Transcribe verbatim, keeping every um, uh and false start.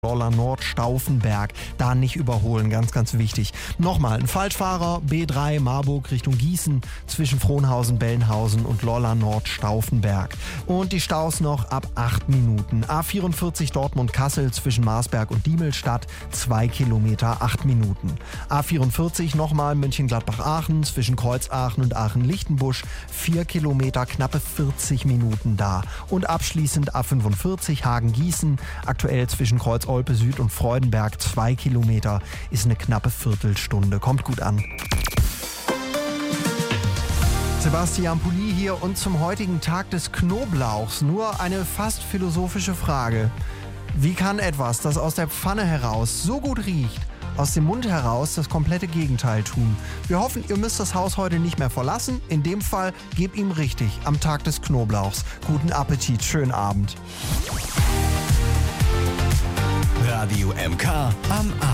Lorla Nord Stauffenberg, da nicht überholen, ganz, ganz wichtig. Nochmal, ein Falschfahrer, B drei Marburg Richtung Gießen zwischen Frohnhausen, Bellenhausen und Lorla Nord Stauffenberg. Und die Staus noch ab acht Minuten. A vierundvierzig Dortmund-Kassel zwischen Marsberg und Diemelstadt, zwei Kilometer, acht Minuten. A vierundvierzig nochmal Mönchengladbach-Aachen zwischen Kreuzaachen und Aachen-Lichtenbusch, vier Kilometer, knappe vierzig Minuten da. Und abschließend A fünfundvierzig Hagen-Gießen, aktuell zwischen Kreuz Olpe Süd und Freudenberg, zwei Kilometer, ist eine knappe Viertelstunde. Kommt gut an. Sebastian Pulli hier und zum heutigen Tag des Knoblauchs nur eine fast philosophische Frage. Wie kann etwas, das aus der Pfanne heraus so gut riecht, aus dem Mund heraus das komplette Gegenteil tun? Wir hoffen, ihr müsst das Haus heute nicht mehr verlassen. In dem Fall, gebt ihm richtig am Tag des Knoblauchs. Guten Appetit, schönen Abend. Radio M K am Abend.